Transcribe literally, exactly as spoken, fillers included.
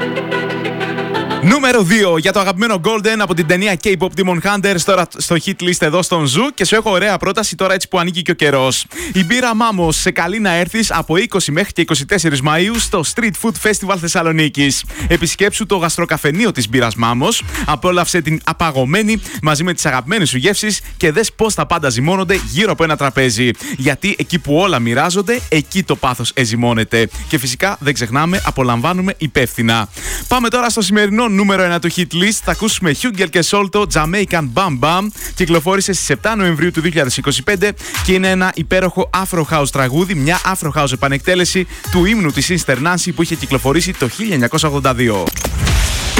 Νούμερο δύο για το αγαπημένο Golden από την ταινία K-pop Demon Hunters, τώρα στο hit list εδώ στον Ζου. Και σου έχω ωραία πρόταση τώρα, έτσι που ανήκει και ο καιρός. Η μπύρα Mamos σε καλεί να έρθεις από είκοσι μέχρι και είκοσι τέσσερις Μαΐου στο Street Food Festival Θεσσαλονίκης. Επισκέψου το γαστροκαφενείο της μπύρας Mamos, απόλαυσε την απαγωμένη μαζί με τις αγαπημένες σου γεύσεις και δες πώς τα πάντα ζυμώνονται γύρω από ένα τραπέζι. Γιατί εκεί που όλα μοιράζονται, εκεί το πάθος εζυμώνεται. Και φυσικά δεν ξεχνάμε, απολαμβάνουμε υπεύθυνα. Πάμε τώρα στο σημερινό νούμερο ένα του hit list. Θα ακούσουμε Hugel και Solto, Jamaican Bam Bam. Κυκλοφόρησε στις επτά Νοεμβρίου του δύο χιλιάδες είκοσι πέντε και είναι ένα υπέροχο Afro House τραγούδι, μια Afro House επανεκτέλεση του ύμνου της Sister Nancy που είχε κυκλοφορήσει το χίλια εννιακόσια ογδόντα δύο.